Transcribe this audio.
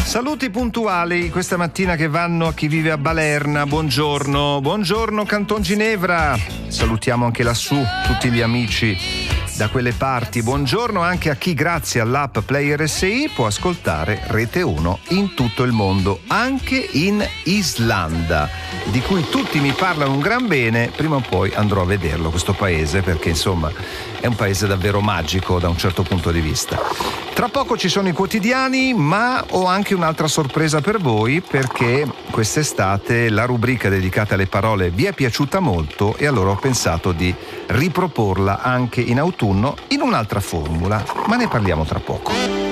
Saluti puntuali questa mattina che vanno a chi vive a Balerna. Buongiorno Canton Ginevra. Salutiamo anche lassù tutti gli amici da quelle parti. Buongiorno anche a chi grazie all'app Play RSI può ascoltare Rete 1 in tutto il mondo, anche in Islanda, di cui tutti mi parlano un gran bene. Prima o poi andrò a vederlo questo paese, perché insomma è un paese davvero magico da un certo punto di vista. Tra poco ci sono i quotidiani, ma ho anche un'altra sorpresa per voi, perché quest'estate la rubrica dedicata alle parole vi è piaciuta molto e allora ho pensato di riproporla anche in autunno in un'altra formula, ma ne parliamo tra poco.